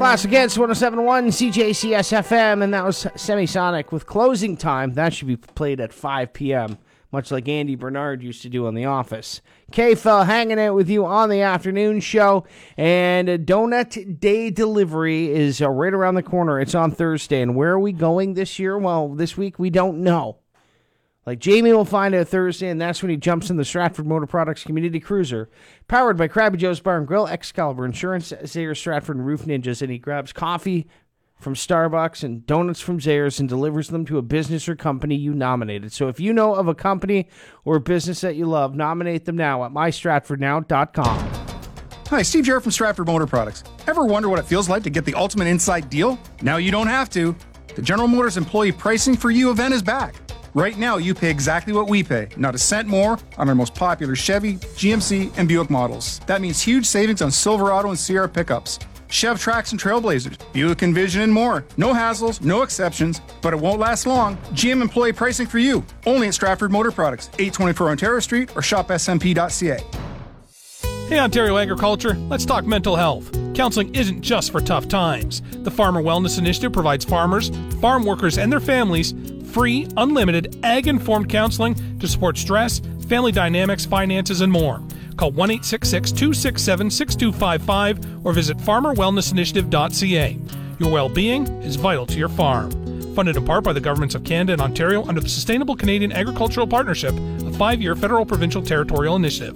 Classic Hits 107.1 CJCS FM, and that was Semisonic with Closing Time. That should be played at 5 p.m., much like Andy Bernard used to do on The Office. K-Fel hanging out with you on the afternoon show, and Donut Day Delivery is right around the corner. It's on Thursday, and where are we going this year? Well, this week we don't know. Like, Jamie will find out Thursday, and that's when he jumps in the Stratford Motor Products Community Cruiser, powered by Krabby Joe's Bar and Grill, Excalibur Insurance, Zayers Stratford, and Roof Ninjas, and he grabs coffee from Starbucks and donuts from Zayers and delivers them to a business or company you nominated. So if you know of a company or a business that you love, nominate them now at mystratfordnow.com. Hi, Steve Jarrett from Stratford Motor Products. Ever wonder what it feels like to get the ultimate inside deal? Now you don't have to. The General Motors Employee Pricing for You event is back. Right now, you pay exactly what we pay, not a cent more, on our most popular Chevy, GMC, and Buick models. That means huge savings on Silverado and Sierra pickups, Chev Trax and Trailblazers, Buick Envision, and more. No hassles, no exceptions, but it won't last long. GM Employee Pricing for You, only at Stratford Motor Products, 824 Ontario Street, or shopsmp.ca. Hey, Ontario Agriculture, let's talk mental health. Counseling isn't just for tough times. The Farmer Wellness Initiative provides farmers, farm workers, and their families free, unlimited, ag-informed counseling to support stress, family dynamics, finances, and more. Call 1-866-267-6255 or visit farmerwellnessinitiative.ca. Your well-being is vital to your farm. Funded in part by the governments of Canada and Ontario under the Sustainable Canadian Agricultural Partnership, a 5-year federal provincial territorial initiative.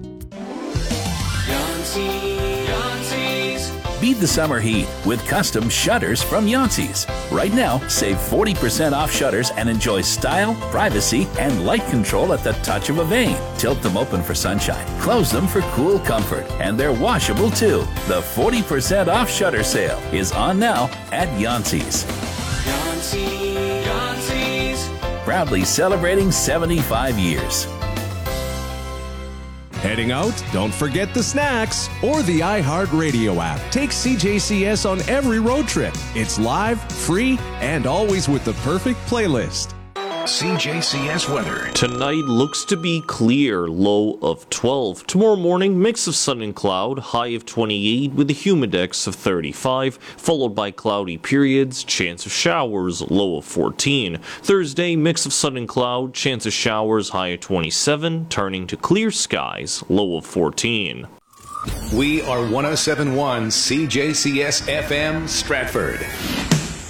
Beat the summer heat with custom shutters from Yancey's. Right now, save 40% off shutters and enjoy style, privacy, and light control at the touch of a vein. Tilt them open for sunshine, close them for cool comfort, and they're washable too. The 40% off shutter sale is on now at Yancey's. Yancey's. Proudly celebrating 75 years. Heading out? Don't forget the snacks or the iHeartRadio app. Take CJCS on every road trip. It's live, free, and always with the perfect playlist. CJCS weather. Tonight looks to be clear, low of 12. Tomorrow morning, mix of sun and cloud, high of 28 with a humidex of 35, followed by cloudy periods, chance of showers, low of 14. Thursday, mix of sun and cloud, chance of showers, high of 27, turning to clear skies, low of 14. We are 107.1 CJCS FM Stratford.